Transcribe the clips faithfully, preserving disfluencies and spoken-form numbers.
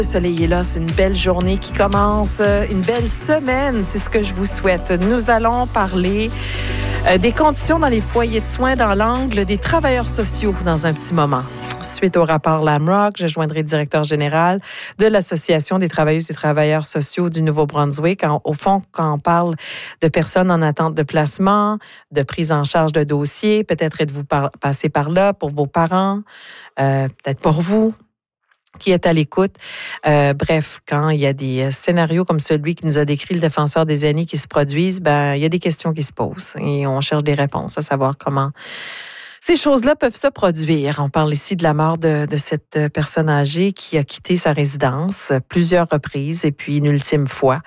Le soleil est là, c'est une belle journée qui commence, une belle semaine, c'est ce que je vous souhaite. Nous allons parler euh, des conditions dans les foyers de soins dans l'angle des travailleurs sociaux dans un petit moment. Suite au rapport Lamrock, je joindrai le directeur général de l'Association des travailleuses et travailleurs sociaux du Nouveau-Brunswick. En, au fond, quand on parle de personnes en attente de placement, de prise en charge de dossiers, peut-être êtes-vous par, passé par là pour vos parents, euh, peut-être pour vous qui est à l'écoute. Euh, bref, quand il y a des scénarios comme celui que nous a décrit le défenseur des aînés qui se produisent, ben il y a des questions qui se posent et on cherche des réponses à savoir comment ces choses-là peuvent se produire. On parle ici de la mort de, de cette personne âgée qui a quitté sa résidence plusieurs reprises et puis une ultime fois,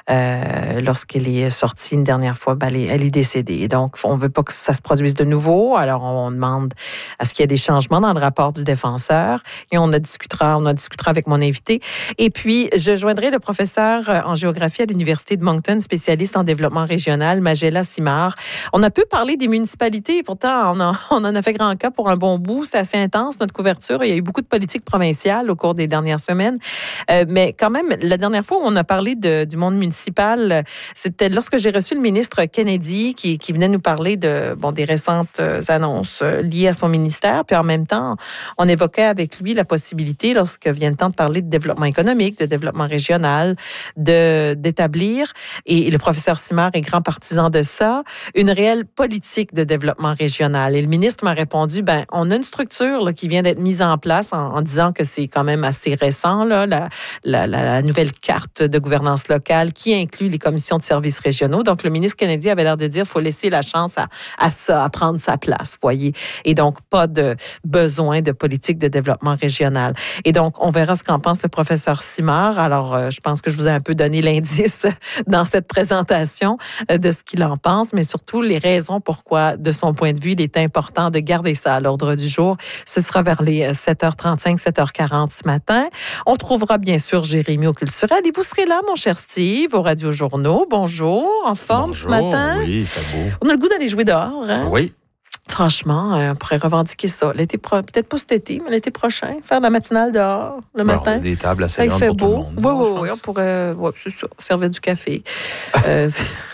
euh, lorsqu'elle est sortie une dernière fois, ben elle, est, elle est décédée. Donc, on veut pas que ça se produise de nouveau. Alors, on demande à ce qu'il y ait des changements dans le rapport du défenseur et on en discutera, on en discutera avec mon invité. Et puis, je joindrai le professeur en géographie à l'Université de Moncton, spécialiste en développement régional, Magella Simard. On a peu parlé des municipalités, pourtant, on a, on On en a fait grand cas pour un bon bout. C'est assez intense, notre couverture. Il y a eu beaucoup de politiques provinciales au cours des dernières semaines. Euh, mais quand même, la dernière fois où on a parlé de, du monde municipal, c'était lorsque j'ai reçu le ministre Kennedy qui, qui venait nous parler de, bon, des récentes annonces liées à son ministère. Puis en même temps, on évoquait avec lui la possibilité, lorsque vient le temps de parler de développement économique, de développement régional, de, d'établir, et le professeur Simard est grand partisan de ça, une réelle politique de développement régional. Et le ministre m'a répondu, ben, on a une structure là, qui vient d'être mise en place en, en disant que c'est quand même assez récent, là, la, la, la, la nouvelle carte de gouvernance locale qui inclut les commissions de services régionaux. Donc, le ministre Kennedy avait l'air de dire qu'il faut laisser la chance à, à ça, à prendre sa place, voyez. Et donc, pas de besoin de politique de développement régional. Et donc, on verra ce qu'en pense le professeur Simard. Alors, euh, je pense que je vous ai un peu donné l'indice dans cette présentation euh, de ce qu'il en pense, mais surtout les raisons pourquoi, de son point de vue, il est important de garder ça à l'ordre du jour. Ce sera vers les sept heures trente-cinq, sept heures quarante ce matin. On trouvera bien sûr Jérémy au culturel et vous serez là, mon cher Steve, au Radio Journaux. Bonjour, en forme Bonjour, ce matin? Oui, il fait beau. On a le goût d'aller jouer dehors, hein? Oui. Franchement, on pourrait revendiquer ça. L'été pro... Peut-être pas cet été, mais l'été prochain. Faire la matinale dehors, le Bon, matin. des tables assez il grandes fait pour beau. tout le monde. Oui, oui, oui. On pourrait, ouais, c'est ça, servir du café. euh,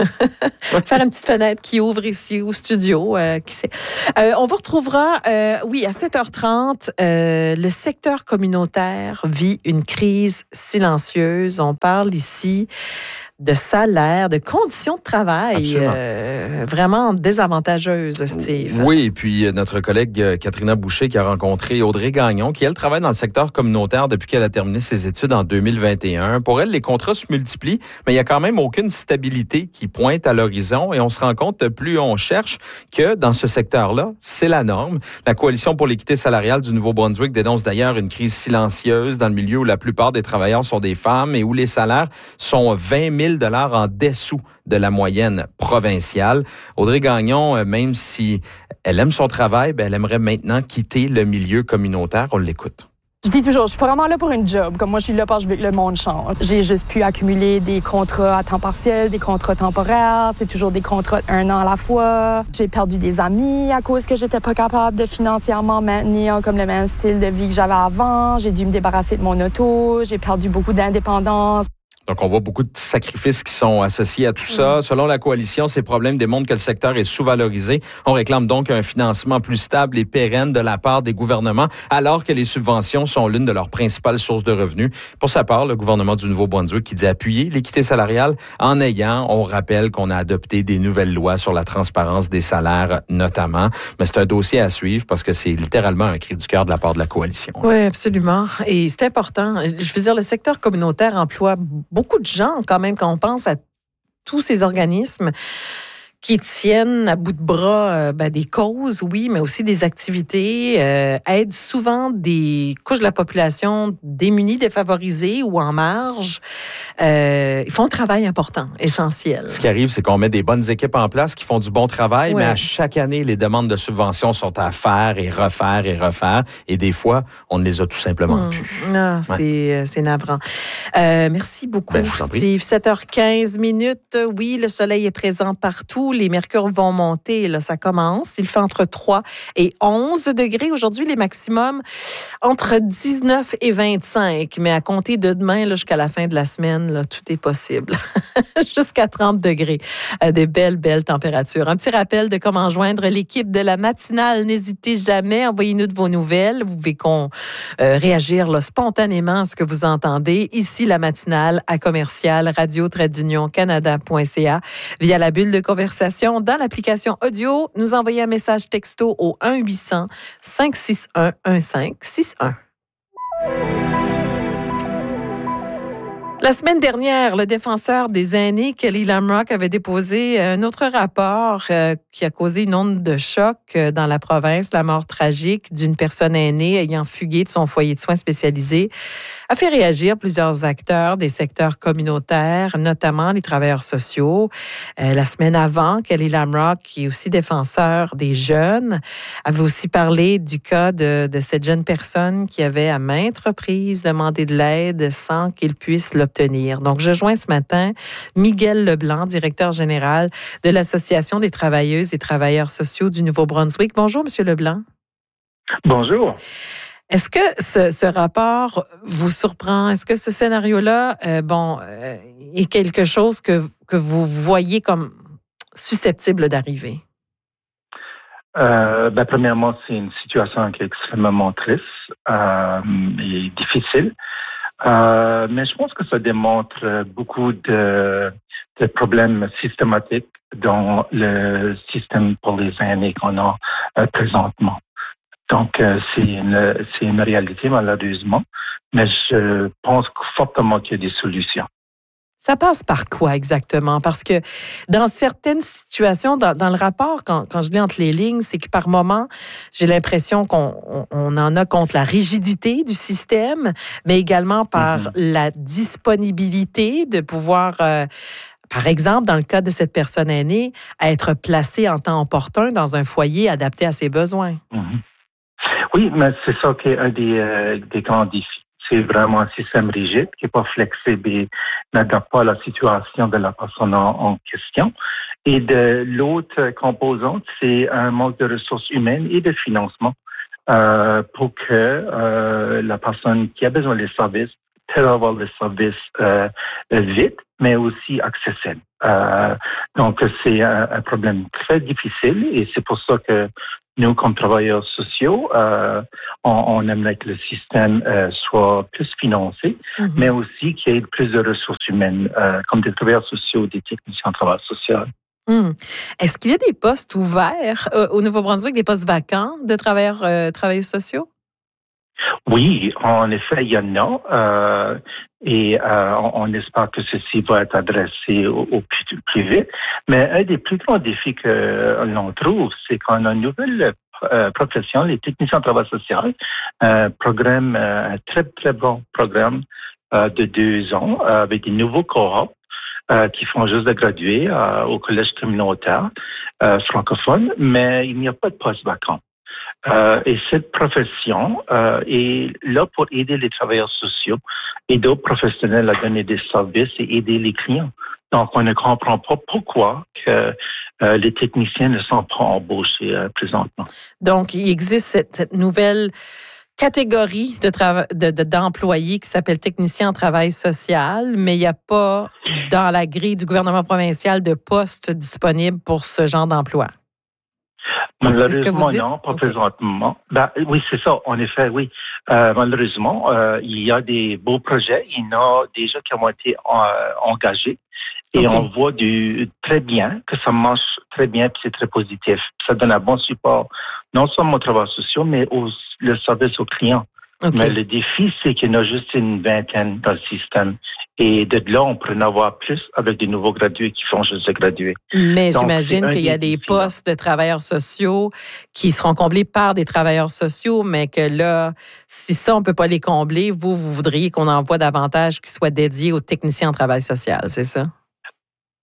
faire une petite fenêtre qui ouvre ici au studio, euh, qui sait. Euh, on vous retrouvera, euh, oui, à sept heures trente. Euh, le secteur communautaire vit une crise silencieuse. On parle ici de salaire, de conditions de travail euh, vraiment désavantageuses, Steve. Oui, et puis notre collègue Catherine Boucher qui a rencontré Audrey Gagnon, qui, elle, travaille dans le secteur communautaire depuis qu'elle a terminé ses études en deux mille vingt et un. Pour elle, les contrats se multiplient, mais il n'y a quand même aucune stabilité qui pointe à l'horizon et on se rend compte, plus on cherche, que dans ce secteur-là, c'est la norme. La Coalition pour l'équité salariale du Nouveau-Brunswick dénonce d'ailleurs une crise silencieuse dans le milieu où la plupart des travailleurs sont des femmes et où les salaires sont vingt mille dollars en dessous de la moyenne provinciale. Audrey Gagnon, même si elle aime son travail, ben elle aimerait maintenant quitter le milieu communautaire. On l'écoute. Je dis toujours, je suis pas vraiment là pour une job. Comme moi, je suis là parce que je veux que le monde change. J'ai juste pu accumuler des contrats à temps partiel, des contrats temporaires. C'est toujours des contrats d'un an à la fois. J'ai perdu des amis à cause que j'étais pas capable de financièrement maintenir comme le même style de vie que j'avais avant. J'ai dû me débarrasser de mon auto. J'ai perdu beaucoup d'indépendance. Donc, on voit beaucoup de sacrifices qui sont associés à tout ça. Selon la coalition, ces problèmes démontrent que le secteur est sous-valorisé. On réclame donc un financement plus stable et pérenne de la part des gouvernements, alors que les subventions sont l'une de leurs principales sources de revenus. Pour sa part, le gouvernement du Nouveau-Brunswick qui dit appuyer l'équité salariale en ayant, on rappelle qu'on a adopté des nouvelles lois sur la transparence des salaires notamment. Mais c'est un dossier à suivre parce que c'est littéralement un cri du cœur de la part de la coalition. Oui, absolument. Et c'est important. Je veux dire, le secteur communautaire emploie beaucoup de gens, quand même, quand on pense à tous ces organismes qui tiennent à bout de bras euh, ben, des causes, oui, mais aussi des activités, euh, aident souvent des couches de la population démunies, défavorisées ou en marge. Euh, ils font un travail important, essentiel. Ce qui arrive, c'est qu'on met des bonnes équipes en place qui font du bon travail, ouais. mais à chaque année, les demandes de subventions sont à faire et refaire et refaire. Et des fois, on ne les a tout simplement mmh. plus. Ah, ouais. c'est, c'est navrant. Euh, merci beaucoup, ben, Steve. sept heures quinze minutes. Oui, le soleil est présent partout. partout. Les mercures vont monter. Là, ça commence. Il fait entre trois et onze degrés. Aujourd'hui, les maximums entre dix-neuf et vingt-cinq. Mais à compter de demain là, jusqu'à la fin de la semaine, là, tout est possible. Jusqu'à trente degrés. Euh, des belles, belles températures. Un petit rappel de comment joindre l'équipe de la matinale. N'hésitez jamais. Envoyez-nous de vos nouvelles. Vous pouvez qu'on, euh, réagir là, spontanément à ce que vous entendez. Ici, la matinale à commercial radio trait d'union canada point c a via la bulle de conversation dans l'application audio. Nous envoyez un message texto au un huit cents cinq six un un cinq six un. La semaine dernière, le défenseur des aînés, Kelly Lamrock, avait déposé un autre rapport euh, qui a causé une onde de choc euh, dans la province. La mort tragique d'une personne aînée ayant fugué de son foyer de soins spécialisé a fait réagir plusieurs acteurs des secteurs communautaires, notamment les travailleurs sociaux. Euh, la semaine avant, Kelly Lamrock, qui est aussi défenseur des jeunes, avait aussi parlé du cas de, de cette jeune personne qui avait à maintes reprises demandé de l'aide sans qu'il puisse l'obtenir. Donc, je joins ce matin Miguel Leblanc, directeur général de l'Association des travailleuses et travailleurs sociaux du Nouveau-Brunswick. Bonjour, Monsieur Leblanc. Bonjour. Est-ce que ce, ce rapport vous surprend? Est-ce que ce scénario-là, euh, bon, euh, est quelque chose que, que vous voyez comme susceptible d'arriver? Euh, ben, premièrement, c'est une situation qui est extrêmement triste euh, et difficile. Euh, mais je pense que ça démontre beaucoup de, de problèmes systématiques dans le système pour les aînés qu'on a euh, présentement. Donc, euh, c'est une, c'est une réalité, malheureusement, mais je pense fortement qu'il y a des solutions. Ça passe par quoi exactement? Parce que dans certaines situations, dans, dans le rapport, quand, quand je lis entre les lignes, c'est que par moment, j'ai l'impression qu'on on, on en a contre la rigidité du système, mais également par mm-hmm. la disponibilité de pouvoir... Euh, Par exemple, dans le cas de cette personne aînée, à être placée en temps opportun dans un foyer adapté à ses besoins. Mm-hmm. Oui, mais c'est ça qui est un des, euh, des grands défis. C'est vraiment un système rigide qui n'est pas flexible et n'adapte pas à la situation de la personne en, en question. Et de l'autre composante, c'est un manque de ressources humaines et de financement euh, pour que euh, la personne qui a besoin des services puisse avoir les services euh, vite, mais aussi accessibles. Euh, donc, c'est un, un problème très difficile et c'est pour ça que nous, comme travailleurs sociaux, euh, on, on aimerait que le système euh, soit plus financé, mm-hmm. mais aussi qu'il y ait plus de ressources humaines, euh, comme des travailleurs sociaux, des techniciens en travail social. Mm. Est-ce qu'il y a des postes ouverts euh, au Nouveau-Brunswick, des postes vacants de travailleurs, euh, travailleurs sociaux? Oui, en effet, il y en a. Euh, et euh, on, on espère que ceci va être adressé au, au plus, plus vite. Mais un des plus grands défis que l'on trouve, c'est qu'on a une nouvelle euh, profession, les techniciens en travail social, un programme, un très, très bon programme euh, de deux ans euh, avec des nouveaux cohortes euh, qui font juste de graduer euh, au collège communautaire euh, francophone, mais il n'y a pas de poste vacant. Euh, et cette profession euh, est là pour aider les travailleurs sociaux et d'autres professionnels à donner des services et aider les clients. Donc, on ne comprend pas pourquoi que euh, les techniciens ne sont pas embauchés euh, présentement. Donc, il existe cette, cette nouvelle catégorie de trava- de, de, d'employés qui s'appelle technicien en travail social, mais il n'y a pas dans la grille du gouvernement provincial de postes disponibles pour ce genre d'emploi. Malheureusement, non, pas okay. présentement. Ben, oui, c'est ça. En effet, oui. Euh, malheureusement, euh, il y a des beaux projets. Il y en a déjà qui ont été euh, engagés. Et okay. on voit du très bien, que ça marche très bien, puis c'est très positif. Ça donne un bon support, non seulement aux travailleurs sociaux, mais au le service aux clients. Okay. Mais le défi, c'est qu'il y en a juste une vingtaine dans le système. Et de là, on pourrait en avoir plus avec des nouveaux gradués qui font juste de graduer. Mais donc, j'imagine qu'il y a des défis, postes de travailleurs sociaux qui seront comblés par des travailleurs sociaux, mais que là, si ça, on ne peut pas les combler, vous, vous voudriez qu'on envoie davantage qui soient dédiés aux techniciens en travail social, c'est ça?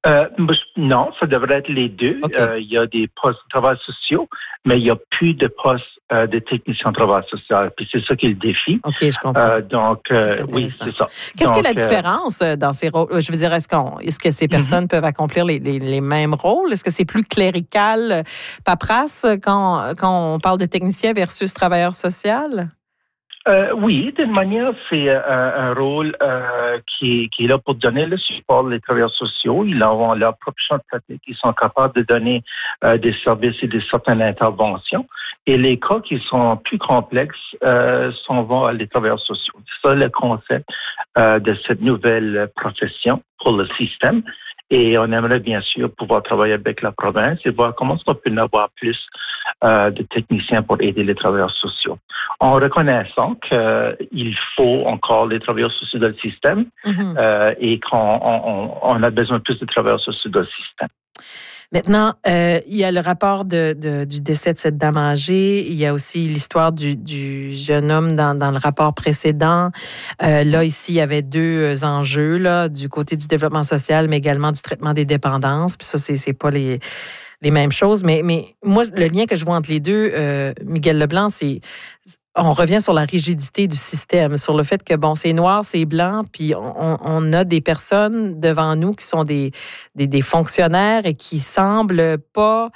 Euh, non, ça devrait être les deux. Okay. Euh, il y a des postes de travail sociaux, mais il n'y a plus de postes euh, de technicien de travail social. Puis c'est ça qui est le défi. OK, je comprends. Euh, donc, euh, oui, c'est ça. Qu'est-ce donc, que la différence euh, dans ces rôles? Je veux dire, est-ce, qu'on, est-ce que ces personnes mm-hmm. peuvent accomplir les, les, les mêmes rôles? Est-ce que c'est plus clérical, paperasse, quand, quand on parle de technicien versus travailleur social? Euh, oui, d'une manière, c'est euh, un rôle euh, qui, qui est là pour donner le support aux travailleurs sociaux. Ils ont leur propre champ de pratique. Ils sont capables de donner euh, des services et des certaines interventions. Et les cas qui sont plus complexes euh, sont vers les travailleurs sociaux. C'est ça le concept euh, de cette nouvelle profession pour le système. Et on aimerait bien sûr pouvoir travailler avec la province et voir comment on peut en avoir plus euh, de techniciens pour aider les travailleurs sociaux. En reconnaissant qu'il faut encore les travailleurs sociaux dans le système mm-hmm. euh, et qu'on on, on a besoin de plus de travailleurs sociaux dans le système. Maintenant, euh, il y a le rapport de, de, du décès de cette dame âgée. Il y a aussi l'histoire du, du jeune homme dans, dans le rapport précédent. Euh, là, ici, il y avait deux enjeux, là, du côté du développement social, mais également du traitement des dépendances. Puis ça, c'est, c'est pas les, les mêmes choses. Mais, mais moi, le lien que je vois entre les deux, euh, Miguel Leblanc, c'est... On revient sur la rigidité du système, sur le fait que, bon, c'est noir, c'est blanc, puis on, on a des personnes devant nous qui sont des, des, des fonctionnaires et qui semblent pas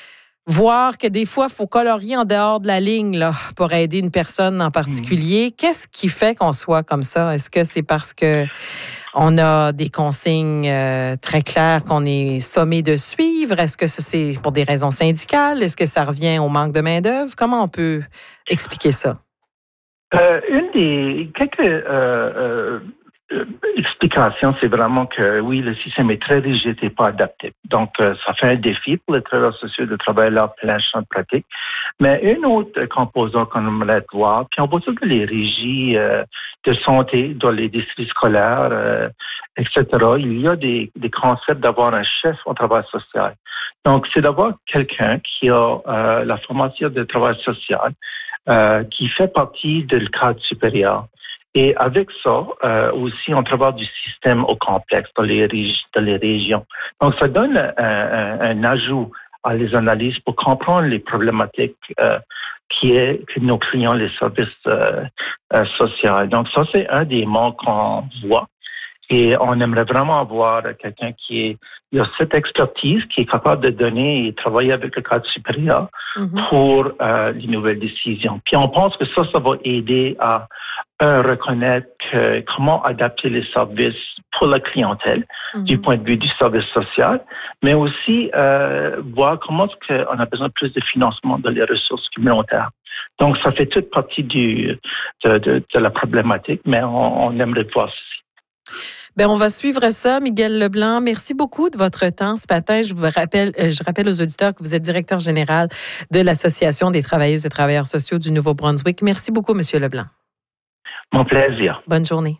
voir que des fois, il faut colorier en dehors de la ligne là, pour aider une personne en particulier. Mmh. Qu'est-ce qui fait qu'on soit comme ça? Est-ce que c'est parce que on a des consignes euh, très claires qu'on est sommé de suivre? Est-ce que c'est pour des raisons syndicales? Est-ce que ça revient au manque de main-d'œuvre? Comment on peut expliquer ça? Euh, une des quelques euh, euh, explications, c'est vraiment que oui, le système est très rigide et pas adapté. Donc, euh, ça fait un défi pour les travailleurs sociaux de travailler leur plein champ de pratique. Mais une autre composante qu'on aimerait voir, puis on voit que les régies euh, de santé dans les districts scolaires, euh, et cetera, il y a des, des concepts d'avoir un chef au travail social. Donc, c'est d'avoir quelqu'un qui a euh, la formation de travail social, euh, qui fait partie du cadre supérieur. Et avec ça, euh, aussi, on travaille du système au complexe dans les, régi- dans les régions. Donc, ça donne un, un, un ajout à les analyses pour comprendre les problématiques euh, qui est que nos clients, les services euh, euh, sociaux. Donc, ça, c'est un des mots qu'on voit. Et on aimerait vraiment avoir quelqu'un qui est, il a cette expertise, qui est capable de donner et travailler avec le cadre supérieur mm-hmm. pour euh, les nouvelles décisions. Puis on pense que ça, ça va aider à un, reconnaître que, comment adapter les services pour la clientèle mm-hmm. du point de vue du service social, mais aussi euh, voir comment est-ce qu'on a besoin de plus de financement dans les ressources communautaires. Donc, ça fait toute partie du, de, de, de la problématique, mais on, on aimerait voir ceci. Bien, on va suivre ça, Miguel Leblanc. Merci beaucoup de votre temps ce matin. Je vous rappelle, je rappelle aux auditeurs que vous êtes directeur général de l'Association des travailleuses et travailleurs sociaux du Nouveau-Brunswick. Merci beaucoup, Monsieur Leblanc. Mon plaisir. Bonne journée.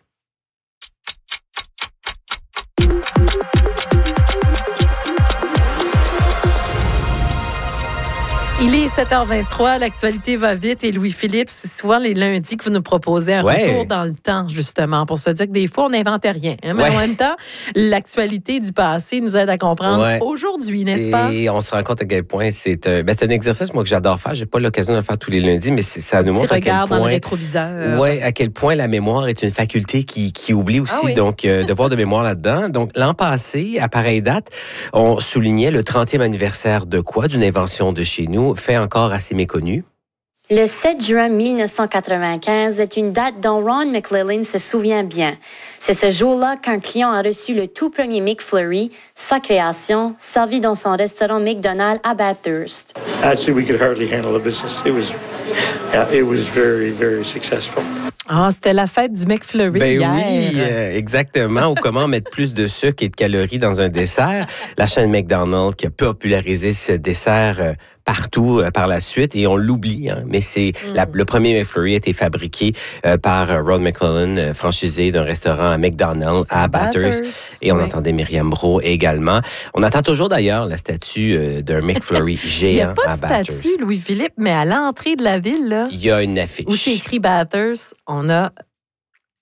Il est sept heures vingt-trois, l'actualité va vite et Louis-Philippe, c'est souvent les lundis que vous nous proposez un ouais. retour dans le temps, justement, pour se dire que des fois, on n'invente rien. Hein, mais ouais. en même temps, l'actualité du passé nous aide à comprendre ouais. aujourd'hui, n'est-ce et pas? Et on se rend compte à quel point c'est, euh, ben c'est un exercice, moi, que j'adore faire. J'ai pas l'occasion de le faire tous les lundis, mais c'est, ça nous montre à quel point... dans le rétroviseur. Ouais, à quel point la mémoire est une faculté qui, qui oublie aussi. Ah oui. Donc, euh, devoir de mémoire là-dedans. Donc, l'an passé, à pareille date, on soulignait le trentième anniversaire de quoi? D'une invention de chez nous, fait encore assez méconnu. Le sept juin mille neuf cent quatre-vingt-quinze est une date dont Ron McClellan se souvient bien. C'est ce jour-là qu'un client a reçu le tout premier McFlurry, sa création, servi dans son restaurant McDonald's à Bathurst. Actually, we could hardly handle the business. It was, yeah, it was very, very successful. Ah, c'était la fête du McFlurry ben hier. Oui, euh, exactement. Ou comment mettre plus de sucre et de calories dans un dessert. La chaîne McDonald's qui a popularisé ce dessert euh, partout euh, par la suite et on l'oublie. Hein, mais c'est mm. la, le premier McFlurry a été fabriqué euh, par euh, Ron McClellan, euh, franchisé d'un restaurant à McDonald's à Bathurst. Bathurst. Et on oui. entendait Myriam Brault également. On attend toujours d'ailleurs la statue euh, d'un McFlurry géant à Bathurst. Il n'y a pas de statue, Louis-Philippe, mais à l'entrée de la ville, là, il y a une affiche. Où c'est écrit Bathurst, on a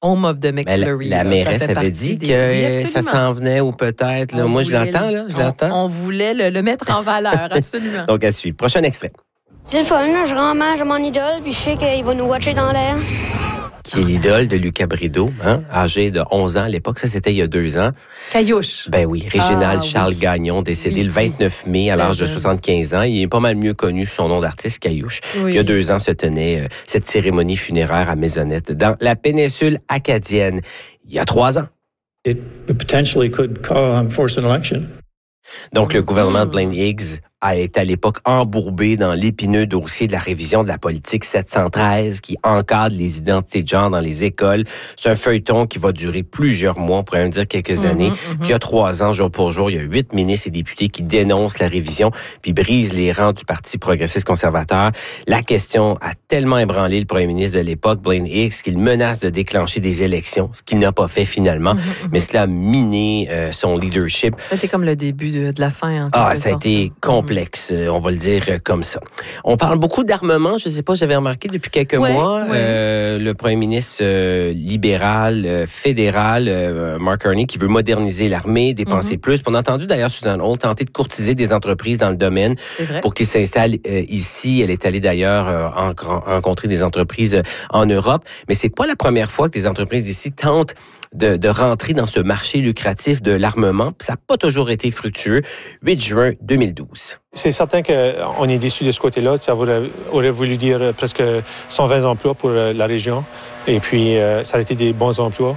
Home of the McFlurry. La, la là, mairesse avait dit des... que oui, ça s'en venait ou peut-être. Là, moi, je l'entends, là. Je on, l'entends. on voulait le, le mettre en valeur, absolument. Donc, à suivre. Prochain extrait. C'est le fun, là. Je rentre, je mon idole, puis je sais qu'il va nous watcher dans l'air. Qui est l'idole de Lucas Brideau, hein, âgé de onze ans à l'époque. Ça, c'était il y a deux ans. Caillouche. Ben oui, Réginald ah, Charles oui. Gagnon, décédé oui. le vingt-neuf mai à l'âge de soixante-quinze ans. Il est pas mal mieux connu sous son nom d'artiste, Caillouche. Oui. Il y a deux ans se tenait euh, cette cérémonie funéraire à Maisonnette, dans la péninsule acadienne. Il y a trois ans. It potentially could um, force an election. Donc, le gouvernement de Blaine Higgs a été à l'époque embourbé dans l'épineux dossier de la révision de la politique sept cent treize qui encadre les identités de genre dans les écoles. C'est un feuilleton qui va durer plusieurs mois, on pourrait même dire quelques mm-hmm, années. Mm-hmm. Puis il y a trois ans, jour pour jour, il y a huit ministres et députés qui dénoncent la révision puis brisent les rangs du Parti progressiste conservateur. La question a tellement ébranlé le premier ministre de l'époque, Blaine Higgs, qu'il menace de déclencher des élections, ce qu'il n'a pas fait finalement. Mm-hmm, mais cela a miné euh, son leadership. Ça a été comme le début de, de la fin. En ah, ça a sorte. été complexe. On va le dire comme ça. On parle beaucoup d'armement. Je ne sais pas, j'avais remarqué depuis quelques oui, mois, oui. Euh, le premier ministre euh, libéral, euh, fédéral, euh, Mark Carney, qui veut moderniser l'armée, dépenser mm-hmm. plus. On a entendu d'ailleurs Susan Holt tenter de courtiser des entreprises dans le domaine pour qu'ils s'installent euh, ici. Elle est allée d'ailleurs euh, en, rencontrer des entreprises euh, en Europe. Mais c'est pas la première fois que des entreprises ici tentent De, de rentrer dans ce marché lucratif de l'armement. Ça n'a pas toujours été fructueux. huit juin deux mille douze. C'est certain qu'on est déçus de ce côté-là. Ça aurait, aurait voulu dire presque cent vingt emplois pour la région. Et puis, ça a été des bons emplois.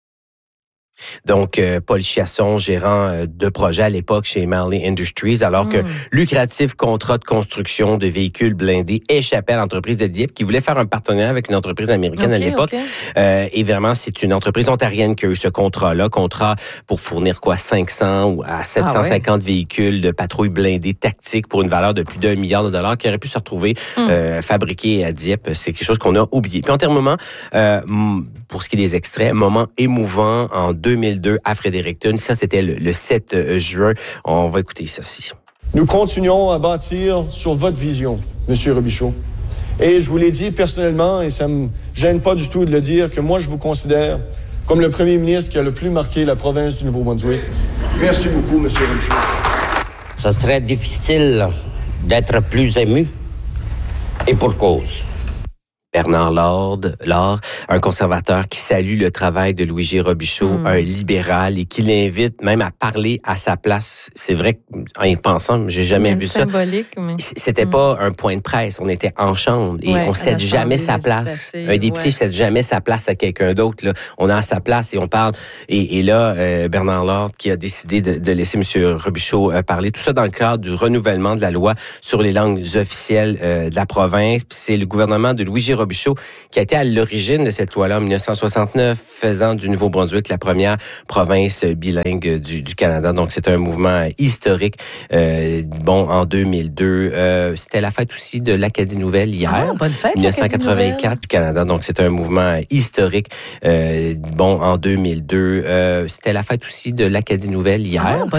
Donc, euh, Paul Chiasson, gérant euh, de projet à l'époque chez Marley Industries, alors que mmh. lucratif contrat de construction de véhicules blindés échappait à l'entreprise de Dieppe qui voulait faire un partenariat avec une entreprise américaine okay, à l'époque. Okay. Euh, et vraiment, c'est une entreprise ontarienne qui a eu ce contrat-là, contrat pour fournir quoi, cinq cents à sept cent cinquante ah ouais. véhicules de patrouille blindés tactiques pour une valeur de plus d'un milliard de dollars qui aurait pu se retrouver mmh. euh, fabriqués à Dieppe. C'est quelque chose qu'on a oublié. Puis en terminant, euh, pour ce qui est des extraits, moment émouvant en deux mille deux à Fredericton. Ça, c'était le, le sept juin. On va écouter ça aussi. Nous continuons à bâtir sur votre vision, M. Robichaud. Et je vous l'ai dit personnellement, et ça me gêne pas du tout de le dire, que moi, je vous considère comme le premier ministre qui a le plus marqué la province du Nouveau-Brunswick. Merci beaucoup, M. Robichaud. Ça serait difficile d'être plus ému, et pour cause. Bernard Lord, Lord, un conservateur qui salue le travail de Louis-G. Robichaud, mm. un libéral, et qui l'invite même à parler à sa place. C'est vrai qu'en y pensant, j'ai jamais vu ça. Symbolique, mais... C'était mm. pas un point de presse, on était en chambre et ouais, on cède jamais sa place. Un député ouais. cède jamais sa place à quelqu'un d'autre. Là. On a sa place et on parle. Et, et là, euh, Bernard Lord qui a décidé de, de laisser M. Robichaud euh, parler. Tout ça dans le cadre du renouvellement de la loi sur les langues officielles euh, de la province. Puis c'est le gouvernement de Louis-G. Robichaud qui a été à l'origine de cette loi-là en dix-neuf cent soixante-neuf, faisant du Nouveau-Brunswick la première province bilingue du, du Canada. Donc, c'est un mouvement historique. Euh, bon, en deux mille deux, euh, c'était la fête aussi de l'Acadie Nouvelle hier. Ah, bonne fête, dix-neuf cent quatre-vingt-quatre du Canada. Donc, c'est un mouvement historique. Euh, bon, en deux mille deux, euh, c'était la fête aussi de l'Acadie Nouvelle hier. Ah,